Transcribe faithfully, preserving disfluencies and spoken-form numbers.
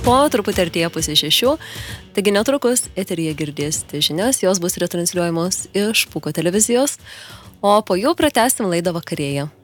po truputį artėja pusė šešių, taigi netrukus eteryje girdėsite žinias, jos bus retransliuojamos iš Pūko televizijos, o po jų pratęsim laidą vakarėje.